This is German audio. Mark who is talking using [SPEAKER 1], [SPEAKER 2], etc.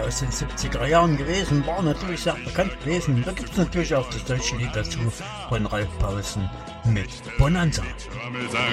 [SPEAKER 1] aus den 70er Jahren gewesen, war natürlich sehr bekannt gewesen. Da gibt es natürlich auch das deutsche Lied dazu von Ralf Pausen mit Bonanza.